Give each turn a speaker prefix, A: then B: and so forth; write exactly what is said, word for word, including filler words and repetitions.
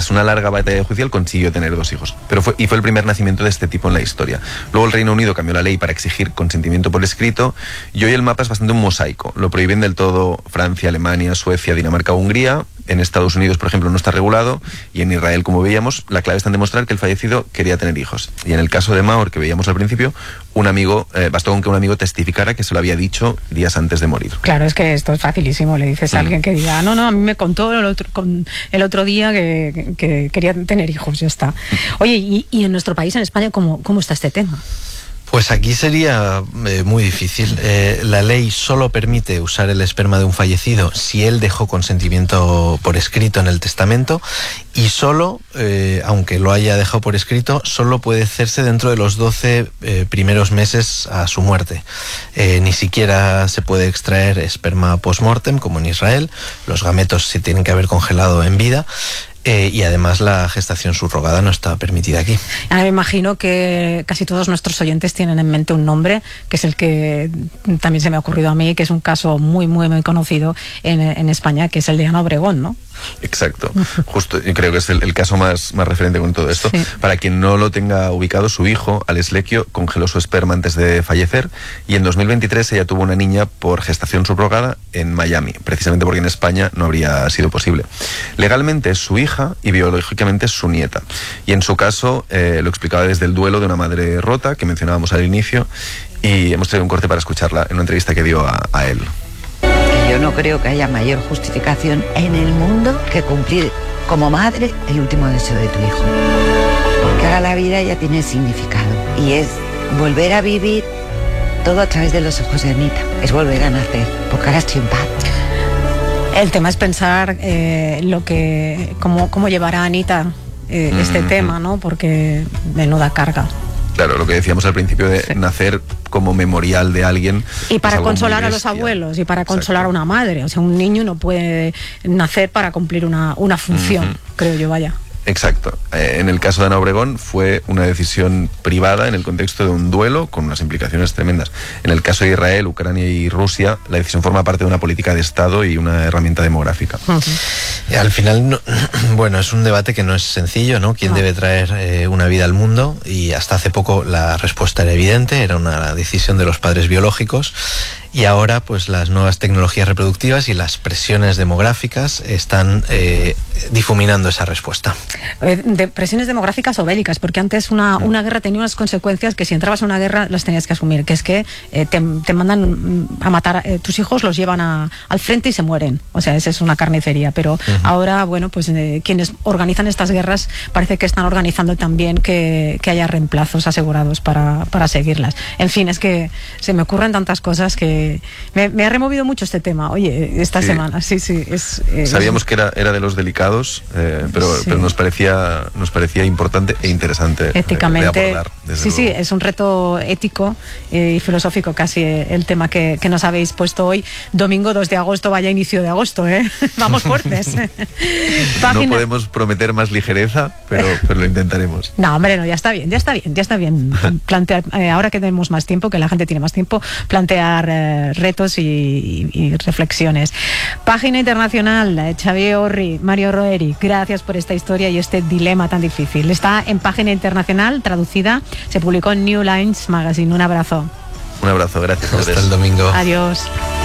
A: tras una larga batalla judicial consiguió tener dos hijos. Pero fue, y fue el primer nacimiento de este tipo en la historia. Luego el Reino Unido cambió la ley para exigir consentimiento por escrito y hoy el mapa es bastante un mosaico. Lo prohíben del todo Francia, Alemania, Suecia, Dinamarca, Hungría. En Estados Unidos, por ejemplo, no está regulado, y en Israel, como veíamos, la clave está en demostrar que el fallecido quería tener hijos. Y en el caso de Maor, que veíamos al principio, un amigo, eh, bastó con que un amigo testificara que se lo había dicho días antes de morir.
B: Claro, es que esto es facilísimo. Le dices a alguien mm. que diga, no, no, a mí me contó el otro, con el otro día que, que quería tener hijos, ya está. Oye, y, y en nuestro país, en España, ¿cómo, cómo está este tema?
C: Pues aquí sería eh, muy difícil. Eh, la ley solo permite usar el esperma de un fallecido si él dejó consentimiento por escrito en el testamento, y solo, eh, aunque lo haya dejado por escrito, solo puede hacerse dentro de los doce eh, primeros meses a su muerte. Eh, ni siquiera se puede extraer esperma post-mortem, como en Israel. Los gametos se tienen que haber congelado en vida. Eh, y además la gestación subrogada no está permitida aquí.
B: Ahora me imagino que casi todos nuestros oyentes tienen en mente un nombre, que es el que también se me ha ocurrido a mí, que es un caso muy, muy, muy conocido en, en España, que es el de Ana Obregón, ¿no?
A: Exacto, justo, yo creo que es el, el caso más, más referente con todo esto. Sí. Para quien no lo tenga ubicado, su hijo, Alex Lecchio, congeló su esperma antes de fallecer, y en dos mil veintitrés ella tuvo una niña por gestación subrogada en Miami, precisamente porque en España no habría sido posible. Legalmente es su hija y biológicamente es su nieta, y en su caso eh, lo explicaba desde el duelo de una madre rota que mencionábamos al inicio, y hemos traído un corte para escucharla en una entrevista que dio a, a él.
D: Yo no creo que haya mayor justificación en el mundo que cumplir como madre el último deseo de tu hijo. Porque ahora la vida ya tiene significado y es volver a vivir todo a través de los ojos de Anita. Es volver a nacer, porque ahora estoy en paz.
B: El tema es pensar eh, lo que cómo, cómo llevará a Anita eh, este mm-hmm. tema, ¿no? Porque menuda carga.
A: Claro, lo que decíamos al principio de sí. nacer como memorial de alguien.
B: Y para consolar a los abuelos y para consolar Exacto. a una madre. O sea, un niño no puede nacer para cumplir una, una función, uh-huh. creo yo, vaya.
A: Exacto. Eh, en el caso de Ana Obregón fue una decisión privada en el contexto de un duelo con unas implicaciones tremendas. En el caso de Israel, Ucrania y Rusia, la decisión forma parte de una política de Estado y una herramienta demográfica.
C: Uh-huh. Y al final, no, bueno, es un debate que no es sencillo, ¿no? ¿Quién uh-huh. debe traer eh, una vida al mundo? Y hasta hace poco la respuesta era evidente, era una decisión de los padres biológicos. Y ahora, pues las nuevas tecnologías reproductivas y las presiones demográficas están eh, difuminando esa respuesta.
B: De presiones demográficas o bélicas, porque antes una, una guerra tenía unas consecuencias que si entrabas a una guerra las tenías que asumir, que es que eh, te, te mandan a matar, eh, tus hijos los llevan a, al frente y se mueren. O sea, esa es una carnicería. Pero uh-huh. ahora, bueno, pues eh, quienes organizan estas guerras parece que están organizando también que, que haya reemplazos asegurados para, para seguirlas. En fin, es que se me ocurren tantas cosas que Me, me ha removido mucho este tema, oye, esta sí. semana. Sí, sí. Es, eh,
A: Sabíamos
B: es...
A: que era, era de los delicados, eh, pero,
B: sí.
A: pero nos parecía nos parecía importante e interesante
B: éticamente.
A: De abordar,
B: sí,
A: luego.
B: sí, es un reto ético eh, y filosófico casi eh, el tema que, que nos habéis puesto hoy. Domingo dos de agosto, vaya inicio de agosto, ¿eh? Vamos fuertes.
A: Página... No podemos prometer más ligereza, pero, pero lo intentaremos.
B: No, hombre, no, ya está bien, ya está bien, ya está bien. Plantear, eh, ahora que tenemos más tiempo, que la gente tiene más tiempo, plantear eh, retos y, y, y reflexiones. Página internacional, Xavier Orri, Mario Roeri, gracias por esta historia y este dilema tan difícil. Está en Página Internacional, traducida, se publicó en New Lines Magazine. Un abrazo.
A: Un abrazo, gracias.
C: Hasta el domingo.
B: Adiós.